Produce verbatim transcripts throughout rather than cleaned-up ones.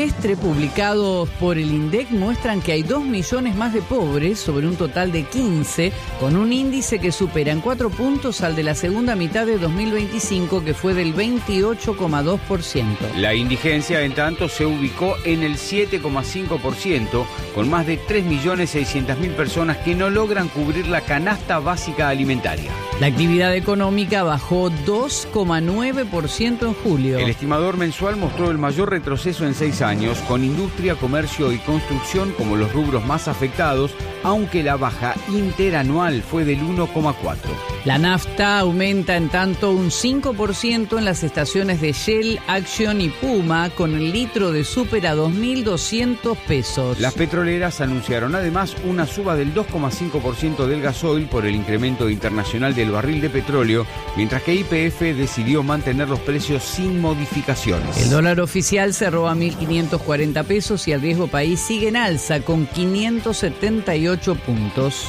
Publicados por el INDEC muestran que hay dos millones más de pobres sobre un total de quince, con un índice que supera en cuatro puntos al de la segunda mitad de dos mil veinticinco, que fue del veintiocho coma dos por ciento. La indigencia, en tanto, se ubicó en el siete coma cinco por ciento, con más de tres millones seiscientas mil personas que no logran cubrir la canasta básica alimentaria. La actividad económica bajó dos coma nueve por ciento en julio. El estimador mensual mostró el mayor retroceso en seis años, con industria, comercio y construcción como los rubros más afectados, aunque la baja interanual fue del uno coma cuatro por ciento. La nafta aumenta en tanto un cinco por ciento en las estaciones de Shell, Action y Puma, con el litro de súper a dos mil doscientos pesos. Las petroleras anunciaron además una suba del dos coma cinco por ciento del gasoil por el incremento internacional del barril de petróleo, mientras que Y P F decidió mantener los precios sin modificaciones. El dólar oficial cerró a mil quinientos cuarenta pesos y el riesgo país sigue en alza con quinientos setenta y ocho puntos.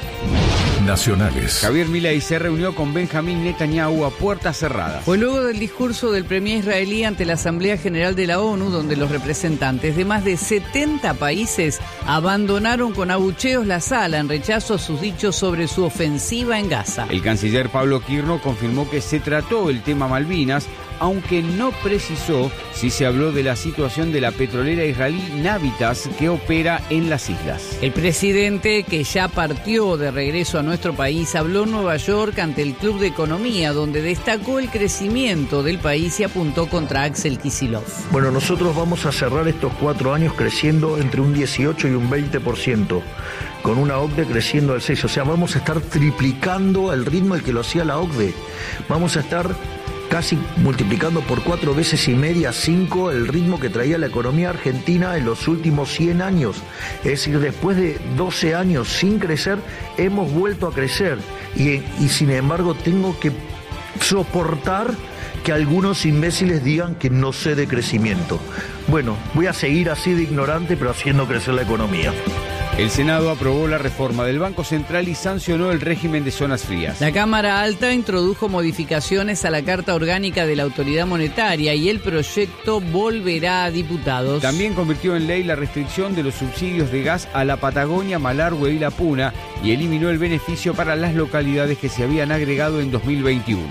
Nacionales. Javier Milei se reunió con Benjamín Netanyahu a puertas cerradas. Fue luego del discurso del premier israelí ante la Asamblea General de la ONU, donde los representantes de más de setenta países abandonaron con abucheos la sala en rechazo a sus dichos sobre su ofensiva en Gaza. El canciller Pablo Kirno confirmó que se trató el tema Malvinas, aunque no precisó si se habló de la situación de la petrolera israelí Navitas, que opera en las islas. El presidente, que ya partió de regreso a nuestro país, habló en Nueva York ante el Club de Economía, donde destacó el crecimiento del país y apuntó contra Axel Kicillof. Bueno, nosotros vamos a cerrar estos cuatro años creciendo entre un dieciocho y un veinte por ciento, con una O C D E creciendo al seis por ciento. O sea, vamos a estar triplicando el ritmo al que lo hacía la O C D E. Vamos a estar casi multiplicando por cuatro veces y media, cinco, el ritmo que traía la economía argentina en los últimos cien años. Es decir, después de doce años sin crecer, hemos vuelto a crecer. Y, y sin embargo, tengo que soportar que algunos imbéciles digan que no sé de crecimiento. Bueno, voy a seguir así de ignorante, pero haciendo crecer la economía. El Senado aprobó la reforma del Banco Central y sancionó el régimen de zonas frías. La Cámara Alta introdujo modificaciones a la Carta Orgánica de la Autoridad Monetaria y el proyecto volverá a diputados. También convirtió en ley la restricción de los subsidios de gas a la Patagonia, Malargüe y La Puna y eliminó el beneficio para las localidades que se habían agregado en dos mil veintiuno.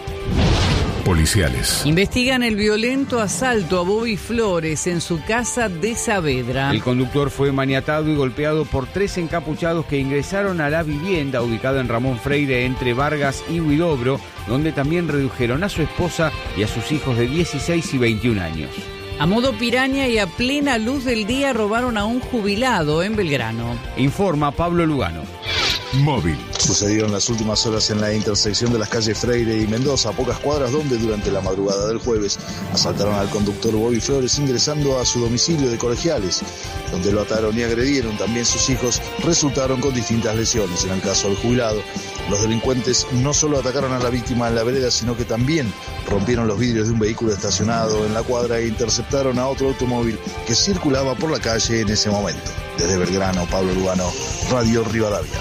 Policiales. Investigan el violento asalto a Bobby Flores en su casa de Saavedra. El conductor fue maniatado y golpeado por tres encapuchados que ingresaron a la vivienda ubicada en Ramón Freire entre Vargas y Huidobro, donde también redujeron a su esposa y a sus hijos de dieciséis y veintiún años. A modo piraña y a plena luz del día robaron a un jubilado en Belgrano. Informa Pablo Lugano. Móvil. Sucedió en las últimas horas en la intersección de las calles Freire y Mendoza, a pocas cuadras donde durante la madrugada del jueves asaltaron al conductor Bobby Flores ingresando a su domicilio de Colegiales, donde lo ataron y agredieron. También sus hijos resultaron con distintas lesiones. En el caso del jubilado, los delincuentes no solo atacaron a la víctima en la vereda, sino que también rompieron los vidrios de un vehículo estacionado en la cuadra e interceptaron a otro automóvil que circulaba por la calle en ese momento. Desde Belgrano, Pablo Lugano, Radio Rivadavia.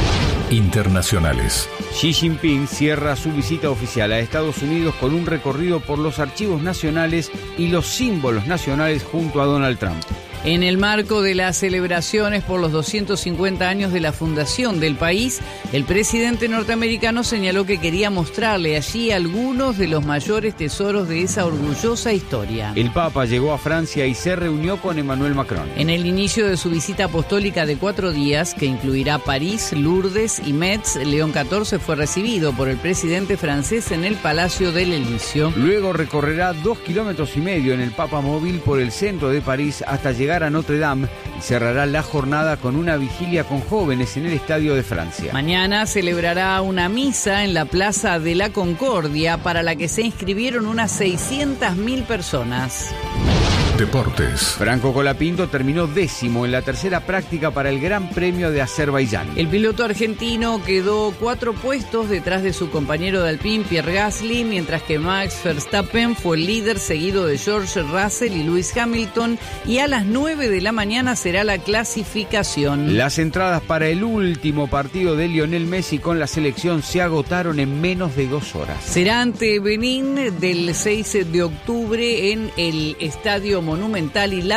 Internacionales. Xi Jinping cierra su visita oficial a Estados Unidos con un recorrido por los archivos nacionales y los símbolos nacionales junto a Donald Trump. En el marco de las celebraciones por los doscientos cincuenta años de la fundación del país, el presidente norteamericano señaló que quería mostrarle allí algunos de los mayores tesoros de esa orgullosa historia. El Papa llegó a Francia y se reunió con Emmanuel Macron. En el inicio de su visita apostólica de cuatro días, que incluirá París, Lourdes y Metz, León catorce fue recibido por el presidente francés en el Palacio del Elíseo. Luego recorrerá dos kilómetros y medio en el Papa Móvil por el centro de París hasta llegar a Notre Dame y cerrará la jornada con una vigilia con jóvenes en el Estadio de Francia. Mañana celebrará una misa en la Plaza de la Concordia para la que se inscribieron unas seiscientas mil personas. Deportes. Franco Colapinto terminó décimo en la tercera práctica para el Gran Premio de Azerbaiyán. El piloto argentino quedó cuatro puestos detrás de su compañero de Alpine, Pierre Gasly, mientras que Max Verstappen fue el líder, seguido de George Russell y Lewis Hamilton, y a las nueve de la mañana será la clasificación. Las entradas para el último partido de Lionel Messi con la selección se agotaron en menos de dos horas. Será ante Benín del seis de octubre en el Estadio Monumental y la